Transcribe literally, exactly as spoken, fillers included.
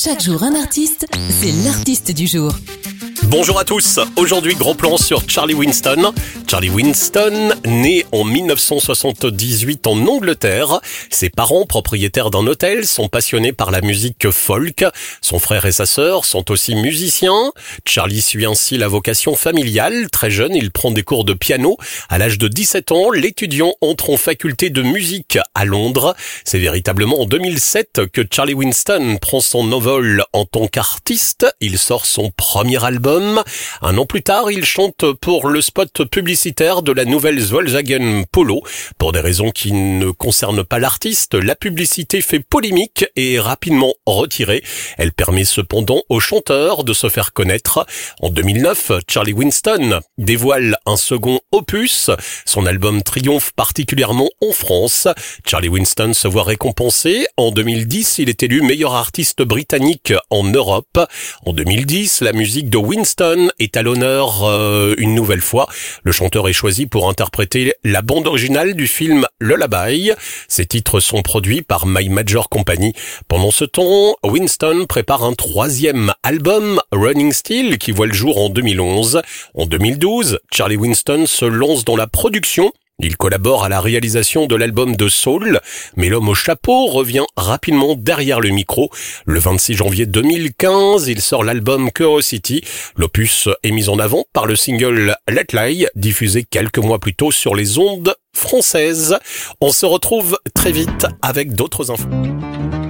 Chaque jour un artiste, c'est l'artiste du jour. Bonjour à tous, aujourd'hui gros plan sur Charlie Winston. Charlie Winston, né en dix-neuf cent soixante-dix-huit en Angleterre. Ses parents, propriétaires d'un hôtel, sont passionnés par la musique folk. Son frère et sa sœur sont aussi musiciens. Charlie suit ainsi la vocation familiale. Très jeune, il prend des cours de piano. À l'âge de dix-sept ans, l'étudiant entre en faculté de musique à Londres. C'est véritablement en deux mille sept que Charlie Winston prend son envol en tant qu'artiste. Il sort son premier album. Un an plus tard, il chante pour le spot publicitaire de la nouvelle Volkswagen Polo. Pour des raisons qui ne concernent pas l'artiste, la publicité fait polémique et est rapidement retirée. Elle permet cependant au chanteur de se faire connaître. En deux mille neuf, Charlie Winston dévoile un second opus. Son album triomphe particulièrement en France. Charlie Winston se voit récompensé. En deux mille dix, il est élu meilleur artiste britannique en Europe. En deux mille dix, la musique de Winston est à l'honneur euh, une nouvelle fois. Le chanteur est choisi pour interpréter la bande originale du film Lullaby. Ces titres sont produits par My Major Company. Pendant ce temps, Winston prépare un troisième album, Running Still, qui voit le jour en deux mille onze. En deux mille douze, Charlie Winston se lance dans la production. Il collabore à la réalisation de l'album de Soul, mais l'homme au chapeau revient rapidement derrière le micro. Le vingt-six janvier deux mille quinze, il sort l'album Curiosity. L'opus est mis en avant par le single Let Lie, diffusé quelques mois plus tôt sur les ondes françaises. On se retrouve très vite avec d'autres infos.